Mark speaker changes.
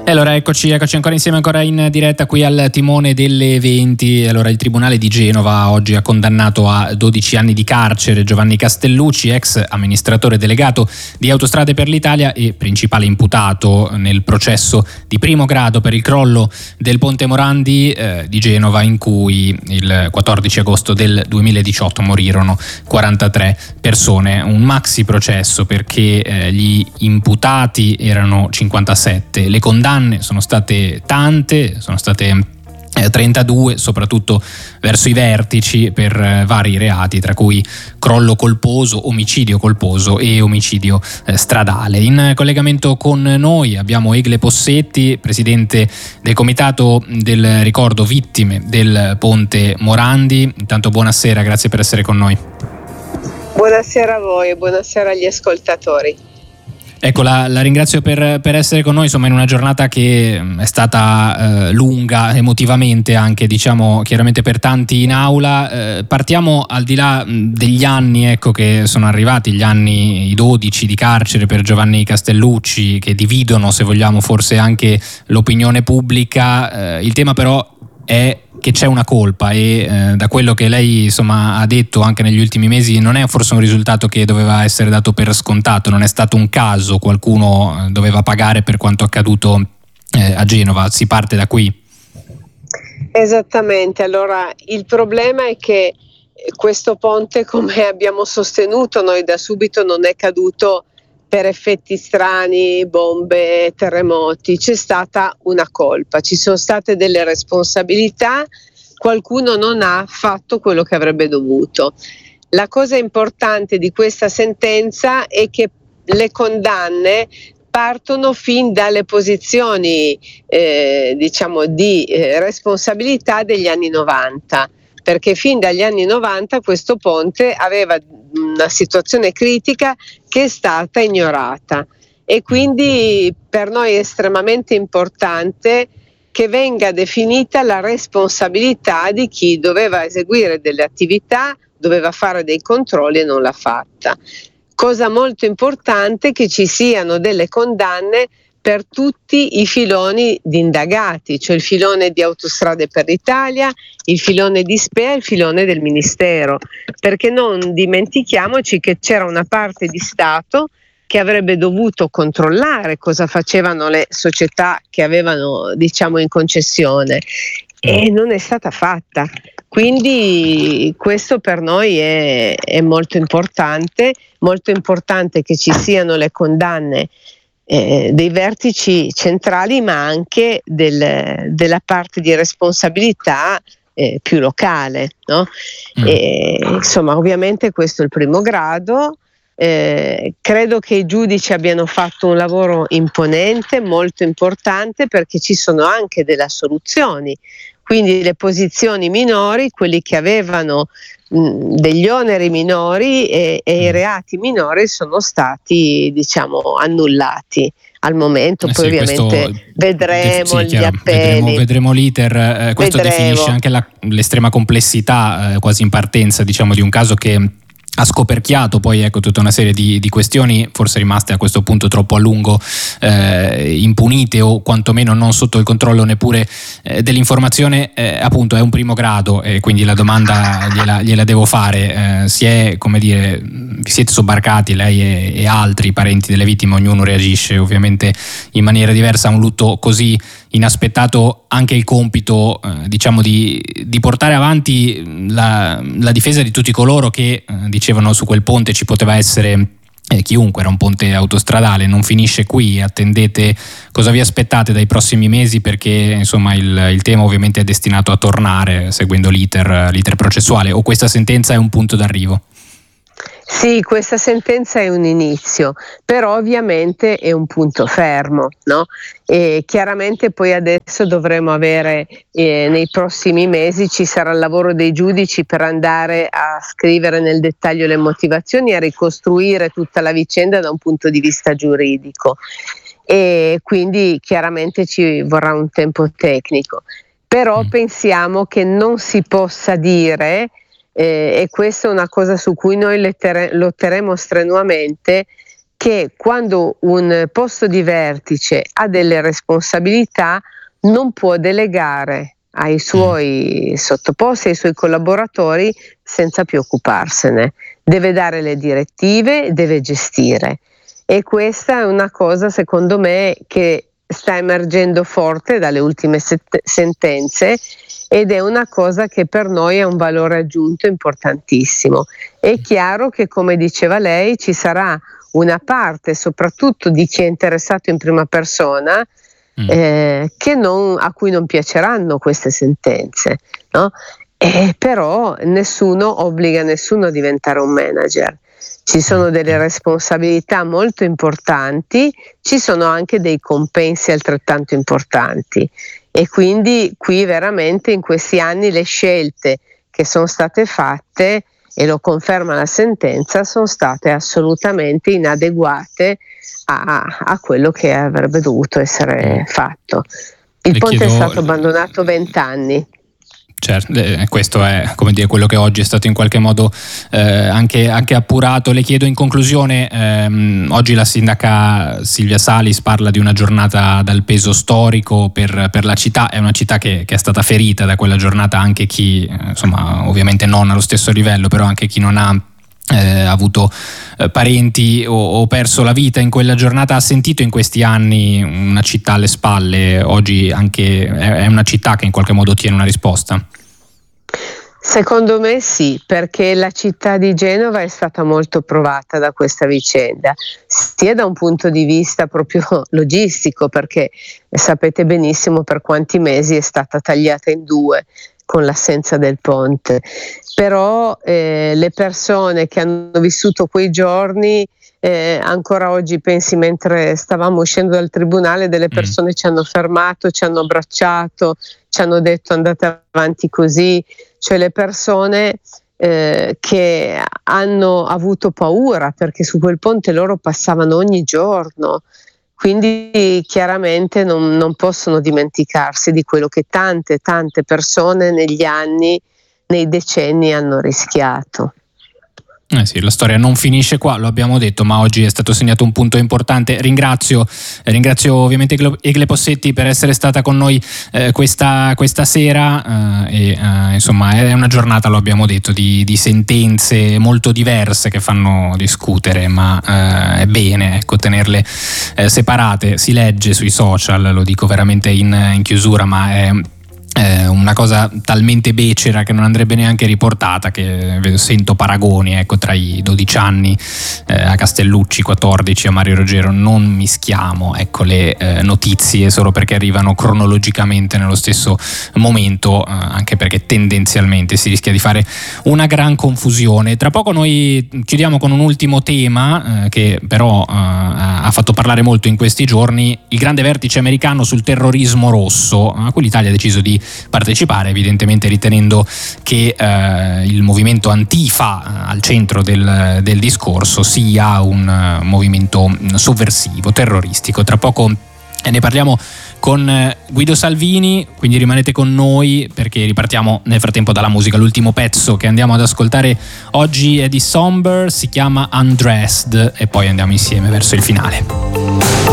Speaker 1: E allora eccoci ancora insieme, ancora in diretta qui al timone delle 20. Allora, il Tribunale di Genova oggi ha condannato a 12 anni di carcere Giovanni Castellucci, ex amministratore delegato di Autostrade per l'Italia e principale imputato nel processo di primo grado per il crollo del ponte Morandi di Genova, in cui il 14 agosto del 2018 morirono 43 persone. Un maxi processo perché gli imputati erano 57, le condanne sono state tante, sono state 32, soprattutto verso i vertici per vari reati, tra cui crollo colposo, omicidio colposo e omicidio stradale. In collegamento con noi abbiamo Egle Possetti, presidente del Comitato del Ricordo Vittime del Ponte Morandi. Intanto buonasera, grazie per essere con noi.
Speaker 2: Buonasera a voi e buonasera agli ascoltatori.
Speaker 1: Ecco, la ringrazio per essere con noi, insomma, in una giornata che è stata lunga emotivamente, anche diciamo chiaramente per tanti in aula. Partiamo al di là degli anni, ecco, che sono arrivati, gli anni, i 12 di carcere per Giovanni Castellucci, che dividono, se vogliamo, forse anche l'opinione pubblica. Il tema però è che c'è una colpa e da quello che lei insomma ha detto anche negli ultimi mesi non è forse un risultato che doveva essere dato per scontato, non è stato un caso, qualcuno doveva pagare per quanto accaduto a Genova, si parte da qui.
Speaker 2: Esattamente, allora il problema è che questo ponte, come abbiamo sostenuto noi da subito, non è caduto per effetti strani, bombe, terremoti. C'è stata una colpa, ci sono state delle responsabilità, qualcuno non ha fatto quello che avrebbe dovuto. La cosa importante di questa sentenza è che le condanne partono fin dalle posizioni di responsabilità degli anni 90. Perché fin dagli anni 90 questo ponte aveva una situazione critica che è stata ignorata e quindi per noi è estremamente importante che venga definita la responsabilità di chi doveva eseguire delle attività, doveva fare dei controlli e non l'ha fatta. Cosa molto importante è che ci siano delle condanne per tutti i filoni di indagati, cioè il filone di Autostrade per l'Italia, il filone di SPEA e il filone del Ministero, perché non dimentichiamoci che c'era una parte di Stato che avrebbe dovuto controllare cosa facevano le società che avevano, diciamo, in concessione e non è stata fatta. Quindi questo per noi è molto importante che ci siano le condanne dei vertici centrali, ma anche della parte di responsabilità più locale, no? Insomma, ovviamente questo è il primo grado. Credo che i giudici abbiano fatto un lavoro imponente, molto importante, perché ci sono anche delle soluzioni. Quindi le posizioni minori, quelli che avevano degli oneri minori e i reati minori sono stati, diciamo, annullati al momento. Poi sì, ovviamente vedremo gli appelli,
Speaker 1: vedremo l'iter. Questo definisce anche l'estrema complessità, quasi in partenza, diciamo, di un caso che ha scoperchiato poi, ecco, tutta una serie di questioni forse rimaste a questo punto troppo a lungo impunite o quantomeno non sotto il controllo neppure dell'informazione. Appunto è un primo grado e quindi la domanda gliela devo fare. Vi siete sobbarcati, lei e altri parenti delle vittime, ognuno reagisce ovviamente in maniera diversa a un lutto così inaspettato, anche il compito di portare avanti la difesa di tutti coloro che dicevano su quel ponte ci poteva essere chiunque, era un ponte autostradale, non finisce qui. Attendete, cosa vi aspettate dai prossimi mesi, perché insomma il tema ovviamente è destinato a tornare seguendo l'iter processuale, o questa sentenza è un punto d'arrivo?
Speaker 2: Sì, questa sentenza è un inizio, però ovviamente è un punto fermo, no? E chiaramente poi adesso dovremo avere, nei prossimi mesi ci sarà il lavoro dei giudici per andare a scrivere nel dettaglio le motivazioni e a ricostruire tutta la vicenda da un punto di vista giuridico, e quindi chiaramente ci vorrà un tempo tecnico, però pensiamo che non si possa dire, e questa è una cosa su cui noi lotteremo strenuamente, che quando un posto di vertice ha delle responsabilità non può delegare ai suoi sottoposti, ai suoi collaboratori senza più occuparsene. Deve dare le direttive, deve gestire, e questa è una cosa secondo me che sta emergendo forte dalle ultime sentenze, ed è una cosa che per noi ha un valore aggiunto importantissimo. È chiaro che, come diceva lei, ci sarà una parte, soprattutto di chi è interessato in prima persona, a cui non piaceranno queste sentenze, no? Però nessuno obbliga nessuno a diventare un manager. Ci sono delle responsabilità molto importanti, ci sono anche dei compensi altrettanto importanti, e quindi qui veramente in questi anni le scelte che sono state fatte, e lo conferma la sentenza, sono state assolutamente inadeguate a quello che avrebbe dovuto essere fatto. Il ponte è stato abbandonato 20 anni.
Speaker 1: Certo, questo è, come dire, quello che oggi è stato in qualche modo anche appurato. Le chiedo in conclusione, oggi la sindaca Silvia Salis parla di una giornata dal peso storico per la città. È una città che è stata ferita da quella giornata, anche chi, insomma, ovviamente non allo stesso livello, però anche chi non ha avuto parenti o perso la vita in quella giornata ha sentito in questi anni una città alle spalle. Oggi anche è una città che in qualche modo ottiene una risposta?
Speaker 2: Secondo me sì, perché la città di Genova è stata molto provata da questa vicenda, sia da un punto di vista proprio logistico, perché sapete benissimo per quanti mesi è stata tagliata in due con l'assenza del ponte. Però le persone che hanno vissuto quei giorni, ancora oggi pensi, mentre stavamo uscendo dal tribunale, delle persone ci hanno fermato, ci hanno abbracciato, ci hanno detto andate avanti così, cioè le persone che hanno avuto paura, perché su quel ponte loro passavano ogni giorno. Quindi chiaramente non possono dimenticarsi di quello che tante persone negli anni, nei decenni hanno rischiato.
Speaker 1: Sì, la storia non finisce qua, lo abbiamo detto, ma oggi è stato segnato un punto importante. Ringrazio ovviamente Egle Possetti per essere stata con noi questa sera, insomma è una giornata, lo abbiamo detto, di sentenze molto diverse che fanno discutere, ma è bene, ecco, tenerle separate. Si legge sui social, lo dico veramente in chiusura, ma è una cosa talmente becera che non andrebbe neanche riportata, che sento paragoni, ecco, tra i 12 anni a Castellucci, 14 a Mario Roggero. Non mischiamo, ecco, le notizie solo perché arrivano cronologicamente nello stesso momento, anche perché tendenzialmente si rischia di fare una gran confusione. Tra poco noi chiudiamo con un ultimo tema che però ha fatto parlare molto in questi giorni: il grande vertice americano sul terrorismo rosso, a cui l'Italia ha deciso di partecipare, evidentemente ritenendo che il movimento Antifa al centro del discorso sia un movimento sovversivo, terroristico. Tra poco ne parliamo con Guido Salvini, quindi rimanete con noi perché ripartiamo nel frattempo dalla musica. L'ultimo pezzo che andiamo ad ascoltare oggi è di Somber, si chiama Undressed, e poi andiamo insieme verso il finale.